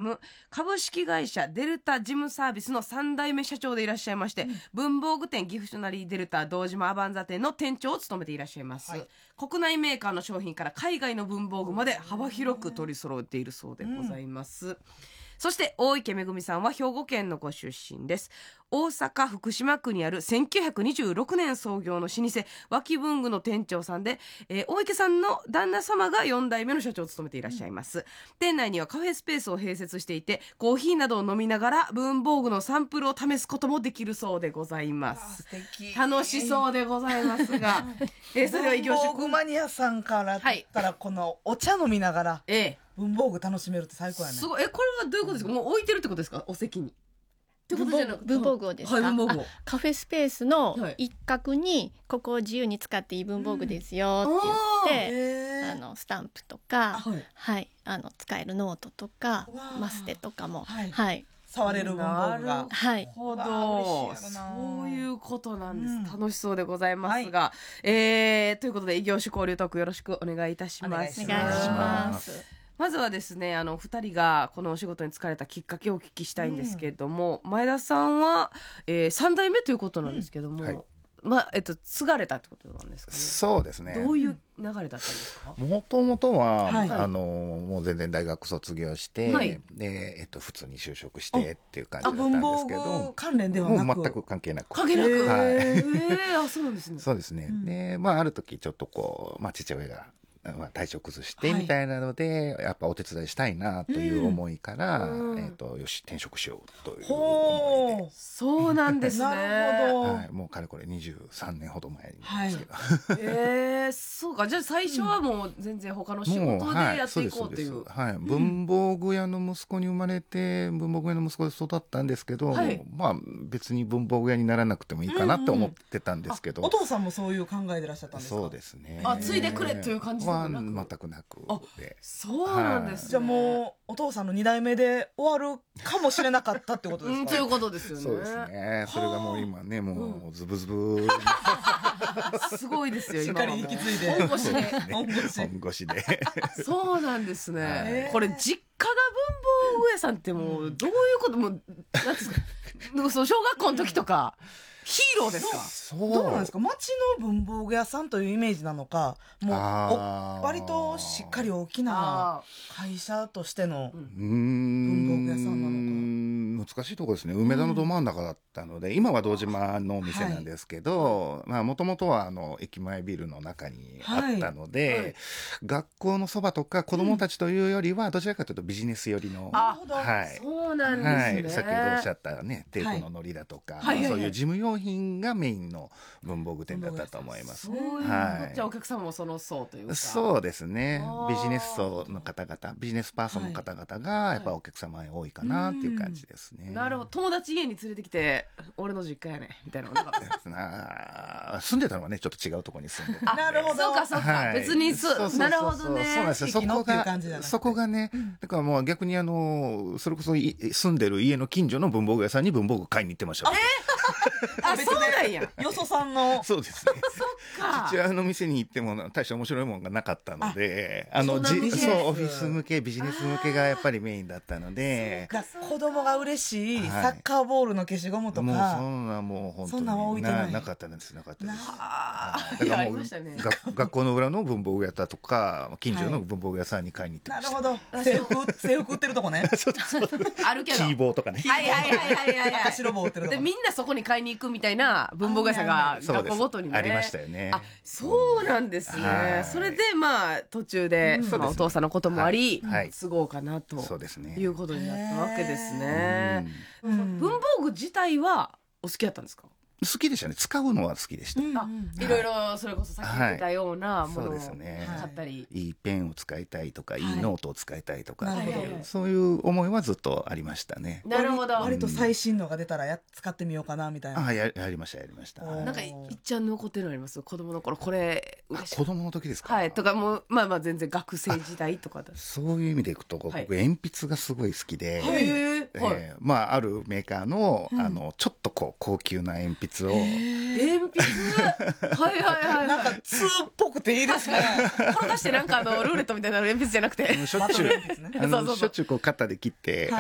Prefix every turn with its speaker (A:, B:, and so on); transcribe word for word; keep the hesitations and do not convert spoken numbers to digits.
A: む株式会社デルタ事務サービスのさん代目社長でいらっしゃいまして、うん、文房具店ギフトナリーデルタ堂島アバンザ店の店長を務めていらっしゃいます、はい、国内メーカーの商品から海外の文房具まで幅広く取り揃えているそうでございます、うん、そして大池めぐみさんは兵庫県のご出身です。大阪福島区にあるせんきゅうひゃくにじゅうろくねん創業の老舗脇文具の店長さんで、えー、大池さんの旦那様がよん代目の社長を務めていらっしゃいます、うん、店内にはカフェスペースを併設していて、コーヒーなどを飲みながら文房具のサンプルを試すこともできるそうでございます。楽しそうでございますが、えー、それでは異業種
B: 文房具マニアさんからだったら、このお茶飲みながら、ええ文房具楽しめるって最高やね。
A: すごい。え、これはどういうことですか？もう置いてるってことですか？お席に。ってことじゃなくて
C: 文房具をですか？
A: はい、文房具を。
C: カフェスペースの一角に、ここを自由に使っていい文房具ですよって言って、うん、あのスタンプとか、はい、はい、あの使えるノートとかマステとかも、はい、はい、
B: 触れる文房具が。
A: なるほど。そういうことなんです、うん。楽しそうでございますが、はい、えー、ということで異業種交流トークよろしくお願いいたします。お願いします。まずはですね、あのふたりがこのお仕事に就かれたきっかけをお聞きしたいんですけれども、うん、前田さんは、えー、さん代目ということなんですけども、うん、はい、まあえっと、継がれたってことなんですかね。
D: そうですね。
A: どういう流れだったんですか？
D: もともとは、はい、あのもう全然大学卒業して、はい、でえっと、普通に就職してっていう感じだったんですけど、
B: 文房具関連ではなく、
D: もう全く関係なく
A: 関係なく、
D: はい、
A: えー、あ、そうなんですね。
D: そうですね、うん、でまあある時ちょっとこう、まあ、父親がまあ、体調崩してみたいなので、はい、やっぱお手伝いしたいなという思いから、うん、えーと、よし転職しようという思いで。
A: そうなんですね。
B: なるほど、
D: はい、もうかれこれにじゅうさんねんほど前にですけど、はい、
A: えー、そうか。じゃあ最初はもう全然他の仕事でやっていこうという、
D: はい、文房具屋の息子に生まれて文房具屋の息子で育ったんですけど、はい、まあ別に文房具屋にならなくてもいいかなって思ってたんですけど、
B: うんうん、お父さんもそういう考えでいらっしゃったんですか？
D: そうですね。
A: あ、継いでくれという感じで
D: は全くなくで。
A: そうなんですね、はい、
B: じゃあもうお父さんのに代目で終わるかもしれなかったってことですか？
A: うん、ということですよね。
D: そうですね。それがもう今ね、もうズブズブ
A: すごいですよ。今
B: しっかり引き継いで
A: 本腰で
D: 本腰で
A: そうなんですね。これ実家が文房具屋さんってもうどういうこと、もうなんですかそう小学校の時とかヒーローですか？
B: そうどうなんですか？町の文房具屋さんというイメージなのか、もう割としっかり大きな会社としての文房具屋さんなのか。
D: 難しいところですね。梅田のど真ん中だったので、うん、今は堂島のお店なんですけど、もともとはあの駅前ビルの中にあったので、はいはい、学校のそばとか子どもたちというよりはどちらかというとビジネス寄りの、うん、
A: あ、はい、そうなんですね、はい、
D: 先ほどおっしゃったねテープの糊だとか、はい、そういう事務用品がメインの文房具店だったと思います。
A: そういう、はい、じゃあお客様もその層というか。
D: そうですね。ビジネス層の方々、ビジネスパーソンの方々がやっぱお客様に多いかなっていう感じですね。
A: なるほど。友達家に連れてきて俺の実家やねみたいなのなかった
D: な住んでたのはねちょっと違うところに住んで
A: た。なるほど。そうかそうか、はい、別にそうなるほどね。
D: そうなんですよ。そこがそこがね、うん、だからもう逆にあのそれこそ住んでる家の近所の文房具屋さんに文房具買いに行ってました。
A: えあ、そうなんや。
B: よそさんの。
D: そうですね。そっか。父親の店に行っても大して面白いものがなかったので、あのじそうオフィス向けビジネス向けがやっぱりメインだったので、
B: 子供が嬉しいサッカーボールの消しゴムとか、
D: もうそんなもう本当に な, 置いてないなかったですなかったです。だからもう、ね、学校の裏の文房具屋とか近所の文房具屋さんに買いに行ってました。
B: なるほど。制服制服売ってるとこね。
A: あるけど。
D: キーボーとかね。
A: はいはいはいはいはい。
B: 赤白棒売ってるとこ。
A: でみんなそこに買いに行くみたいな文房具屋さんが学校ごとにね
D: ありましたよね。
A: あ、そうなんですね。それでまあ途中で、うんまあ、お父さんのこともあり、はい、都合かなということになったわけですね。うん、文房具自体はお好きだったんですか？
D: 好きでしたね。使うのは好きでした。
A: うんうん、あ、いろいろそれこそさっき言ったようなものを買ったり、
D: はい、いいペンを使いたいとか、はい、いいノートを使いたいとか、はい、そういう思いはずっとありましたね。
A: なるほど。
B: 割と最新のが出たらや使ってみようかなみたいな。
D: あ、や, やりましたやりました。
A: なんかいっちゃん残ってるのあります？子供の頃これ
D: 子供の時ですか？
A: はいとかもまあまあ全然学生時代とかだ。
D: そういう意味でいくと、僕、はい、鉛筆がすごい好きで、
A: はいえ
D: ーはい、まああるメーカーの、うん、あのちょっとこう高級な鉛筆を。
A: 鉛筆はいはいはい、
B: なんか通っぽくていいですね。
A: 転がしてなんかあのルーレットみたいな鉛筆じゃなくて
D: しょっちゅう、ね、あのしょっちゅうこう肩で切って、は